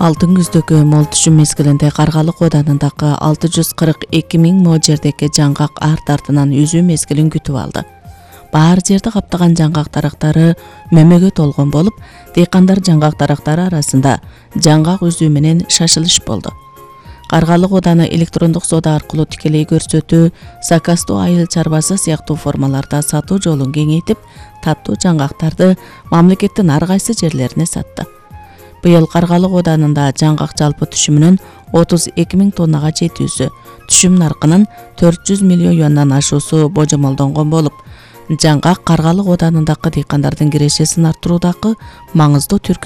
Алтын күздөгү мол түшүм мезгилинде Каргалык Оданындагы 642 миң мо жердеги жаңгак арт артынан үзүү мезгилин күтүп алды. Баар жерди каптаган жаңгак дарактары мөмөгө толгон болуп, дыйкандар жаңгак дарактары арасында жаңгак үзүү менен шашылыш болду. Каргалык Оданы электрондук соода аркылуу тикелей көрсөтүү, заказдоо айыл чарбасы сыяктуу формаларда сатуу жолун кеңейтип, таттуу жаңгактарды мамлекеттин ар кайсы жерлерине сатты. Быйыл Каргалык Оданында жаңгак жалпы түшүмүнүн 32 миң тоннага жетүүсү, түшүм наркынын 400 миллион юандан ашуусу божомолдонгон болуп, жаңгак Каргалык Оданындагы дыйкандардын кирешесин арттыруудагы маңыздуу түрткү